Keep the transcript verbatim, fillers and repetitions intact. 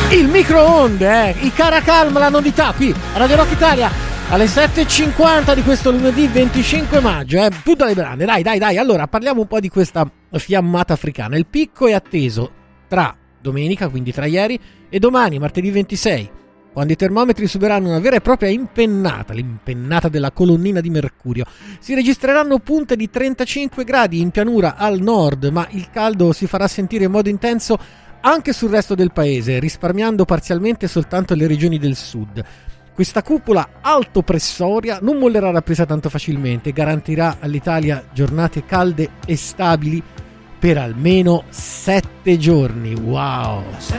Il microonde, eh, i Caracalm, la novità qui a Radio Rock Italia alle sette e cinquanta di questo lunedì venticinque maggio, eh, tutto alle brande, dai dai dai. Allora parliamo un po' di questa fiammata africana. Il picco è atteso tra domenica, quindi tra ieri, e domani, martedì ventisei, quando i termometri subiranno una vera e propria impennata, l'impennata della colonnina di Mercurio. Si registreranno punte di trentacinque gradi in pianura al nord, ma il caldo si farà sentire in modo intenso anche sul resto del paese, risparmiando parzialmente soltanto le regioni del sud. Questa cupola altopressoria non mollerà la presa tanto facilmente e garantirà all'Italia giornate calde e stabili per almeno sette giorni. Wow!